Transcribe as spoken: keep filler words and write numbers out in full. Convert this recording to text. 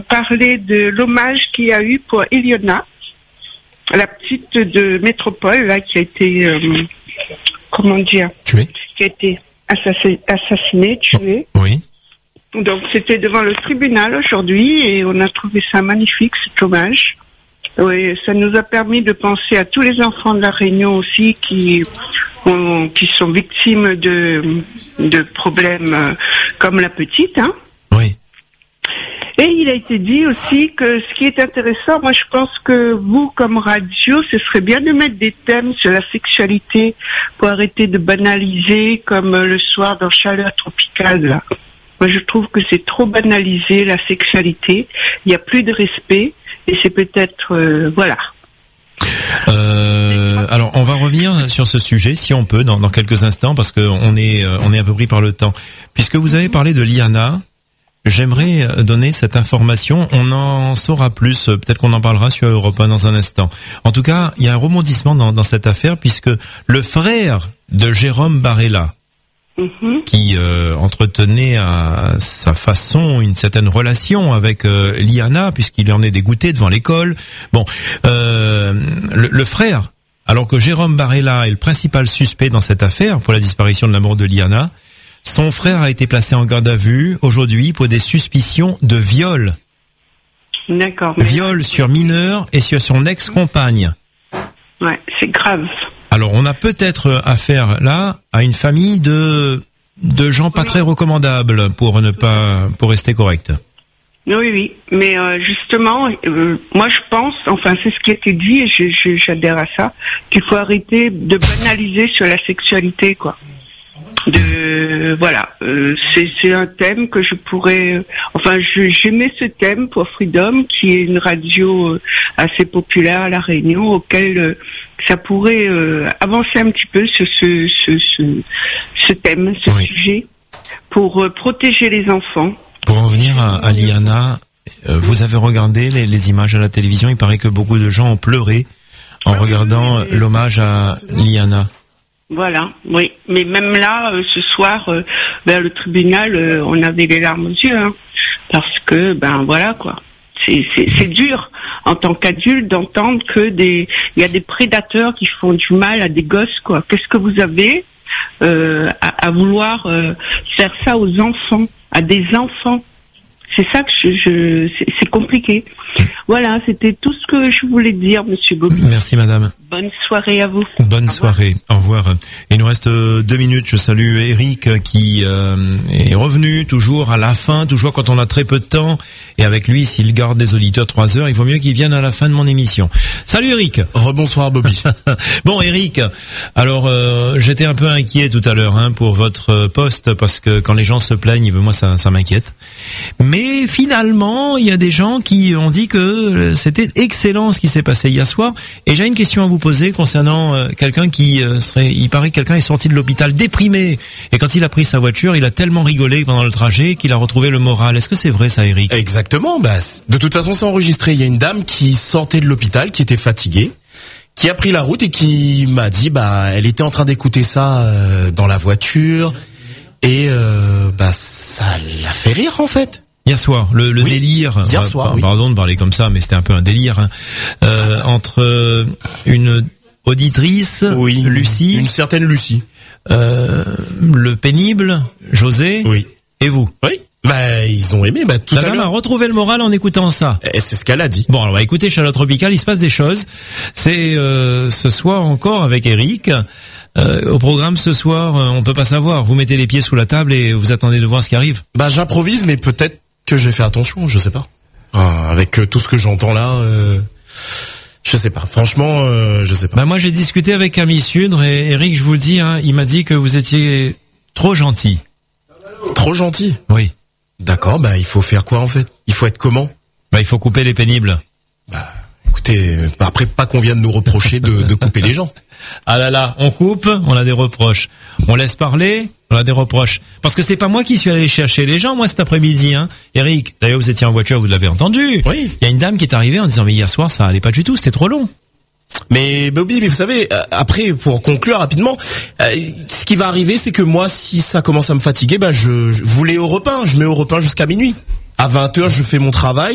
parler de l'hommage qu'il y a eu pour Eliona, la petite de Métropole, là, qui a été, euh, comment dire, tuée, qui a été assassinée, assassinée tuée. Oh, oui. Donc, c'était devant le tribunal aujourd'hui et on a trouvé ça magnifique, cet hommage. Oui, ça nous a permis de penser à tous les enfants de la Réunion aussi qui ont, qui sont victimes de, de problèmes euh, comme la petite, hein. Oui. Et il a été dit aussi que ce qui est intéressant, moi je pense que vous, comme radio, ce serait bien de mettre des thèmes sur la sexualité pour arrêter de banaliser comme le soir dans Chaleur tropicale, là. Moi je trouve que c'est trop banalisé, la sexualité. Il n'y a plus de respect et c'est peut-être... Euh, voilà. Euh, alors on va revenir sur ce sujet si on peut dans, dans quelques instants parce que on est on est un peu pris par le temps. Puisque vous avez parlé de Liana, j'aimerais donner cette information. On en saura plus, peut-être qu'on en parlera sur Europe un dans un instant. En tout cas, il y a un rebondissement dans, dans cette affaire puisque le frère de Jérôme Barella, mm-hmm. qui euh, entretenait à sa façon une certaine relation avec euh, Liana puisqu'il en est dégoûté devant l'école. Bon, euh, le, le frère, alors que Jérôme Barella est le principal suspect dans cette affaire pour la disparition de la mort de Liana, son frère a été placé en garde à vue aujourd'hui pour des suspicions de viol. D'accord. Viol sur mineur et sur son ex-compagne. Ouais, c'est grave. Alors, on a peut-être affaire là à une famille de de gens pas très recommandables pour ne pas pour rester correct. Oui, oui, mais euh, justement, euh, moi je pense, enfin c'est ce qui a été dit et je, je, j'adhère à ça, qu'il faut arrêter de banaliser sur la sexualité, quoi. De voilà, euh, c'est c'est un thème que je pourrais, enfin je, j'aimais ce thème pour Freedom, qui est une radio euh, assez populaire à la Réunion, auquel euh, ça pourrait euh, avancer un petit peu sur ce ce ce, ce thème, ce oui. sujet, pour euh, protéger les enfants. Pour en venir à, à Liana, euh, vous avez regardé les, les images à la télévision. Il paraît que beaucoup de gens ont pleuré en regardant l'hommage à Liana. Voilà, oui. Mais même là, euh, ce soir, euh, vers le tribunal, euh, on avait les larmes aux yeux, hein, parce que, ben voilà, quoi. C'est, c'est, c'est dur, en tant qu'adulte, d'entendre que des, il y a des prédateurs qui font du mal à des gosses, quoi. Qu'est-ce que vous avez euh, à, à vouloir euh, faire ça aux enfants, à des enfants? C'est ça que je, je c'est, c'est compliqué. Voilà, c'était tout ce que je voulais dire, Monsieur Bobby. Merci, madame. Bonne soirée à vous. Bonne Au soirée. Au revoir. Il nous reste deux minutes. Je salue Eric qui euh, est revenu toujours à la fin, toujours quand on a très peu de temps. Et avec lui, s'il garde des auditeurs trois heures, il vaut mieux qu'il vienne à la fin de mon émission. Salut Eric. Rebonsoir Bobby. Bon Eric, alors euh, j'étais un peu inquiet tout à l'heure hein, pour votre poste parce que quand les gens se plaignent, moi ça, ça m'inquiète. Mais finalement, il y a des gens qui ont dit que c'était excellent ce qui s'est passé hier soir. Et j'ai une question à vous poser concernant euh, quelqu'un qui euh, serait, il paraît que quelqu'un est sorti de l'hôpital déprimé. Et quand il a pris sa voiture, il a tellement rigolé pendant le trajet qu'il a retrouvé le moral. Est-ce que c'est vrai ça, Eric? Exactement. Bah, de toute façon, c'est enregistré. Il y a une dame qui sortait de l'hôpital, qui était fatiguée, qui a pris la route et qui m'a dit, bah, elle était en train d'écouter ça euh, dans la voiture et euh, bah, ça l'a fait rire en fait. Hier soir, le, le oui, délire, hier soir, oui. Pardon de parler comme ça, mais c'était un peu un délire, hein, euh, entre une auditrice, oui, Lucie, une certaine Lucie, euh, le pénible, José, oui, et vous. Oui. Bah, ils ont aimé, bah, tout La à dame l'heure. a retrouvé le moral en écoutant ça. Et c'est ce qu'elle a dit. Bon, alors, bah, écoutez, Chaleur Tropicale, il se passe des choses. C'est, euh, ce soir encore avec Eric. Euh, au programme ce soir, euh, on peut pas savoir. Vous mettez les pieds sous la table et vous attendez de voir ce qui arrive. Bah, j'improvise, mais peut-être que je vais faire attention, je sais pas. Ah, avec euh, tout ce que j'entends là, euh, je sais pas. Franchement, euh, je sais pas. Bah, moi, j'ai discuté avec Camille Sudre et Eric, je vous le dis, hein, il m'a dit que vous étiez trop gentil. Trop gentil? Oui. D'accord, bah il faut faire quoi en fait? Il faut être comment? Bah il faut couper les pénibles. Bah écoutez, bah, après pas qu'on vienne nous reprocher de, de couper les gens. Ah là là, on coupe, on a des reproches. On laisse parler, on a des reproches. Parce que c'est pas moi qui suis allé chercher les gens, moi cet après-midi, hein. Eric, d'ailleurs vous étiez en voiture, vous l'avez entendu. Oui. Il y a une dame qui est arrivée en disant mais hier soir ça allait pas du tout, c'était trop long. Mais Bobby, mais vous savez, après pour conclure rapidement, euh, ce qui va arriver, c'est que moi, si ça commence à me fatiguer, bah je, je vous l'ai au repas, je mets au repas jusqu'à minuit. À vingt heures, je fais mon travail.